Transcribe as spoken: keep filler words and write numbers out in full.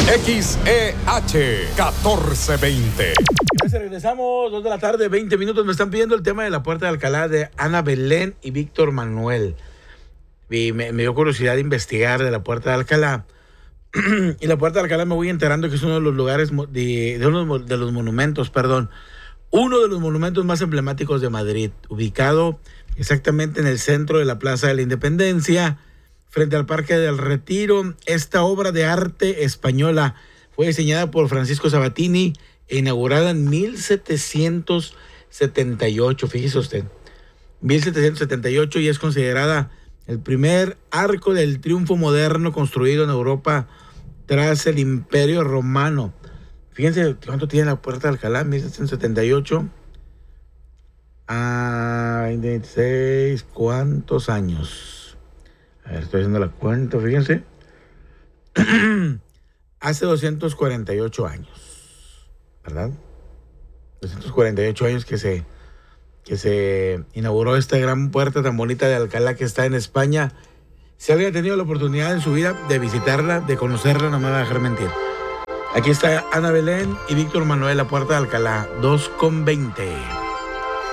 X E H catorce veinte. Gracias, regresamos, dos de la tarde, veinte minutos. Me están pidiendo el tema de la Puerta de Alcalá de Ana Belén y Víctor Manuel. Y me, me dio curiosidad de investigar de la Puerta de Alcalá. Y la Puerta de Alcalá me voy enterando que es uno de los lugares, de, de uno de los monumentos, perdón, uno de los monumentos más emblemáticos de Madrid, ubicado exactamente en el centro de la Plaza de la Independencia, frente al Parque del Retiro. Esta obra de arte española fue diseñada por Francisco Sabatini e inaugurada en mil setecientos setenta y ocho, fíjese usted, mil setecientos setenta y ocho, y es considerada el primer arco del triunfo moderno construido en Europa tras el Imperio Romano. Fíjense cuánto tiene la Puerta de Alcalá, mil setecientos setenta y ocho. Ah, veintiséis, ¿cuántos años? A ver, estoy haciendo la cuenta, fíjense. Hace doscientos cuarenta y ocho años, ¿verdad? doscientos cuarenta y ocho años que se, que se inauguró esta gran puerta tan bonita de Alcalá que está en España. Si alguien ha tenido la oportunidad en su vida de visitarla, de conocerla, no me va a dejar mentir. Aquí está Ana Belén y Víctor Manuel, la Puerta de Alcalá, dos con veinte.